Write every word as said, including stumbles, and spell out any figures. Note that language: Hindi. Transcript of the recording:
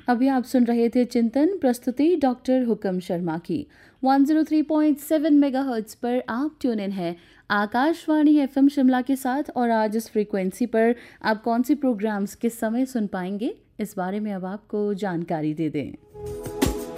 अभी आप सुन रहे थे चिंतन, प्रस्तुति डॉक्टर हुकम शर्मा की। एक सौ तीन पॉइंट सात मेगाहर्ट्ज पर आप ट्यून इन है आकाशवाणी एफएम शिमला के साथ। और आज इस फ्रीक्वेंसी पर आप कौन सी प्रोग्राम्स किस समय सुन पाएंगे, इस बारे में अब आपको जानकारी दे दें।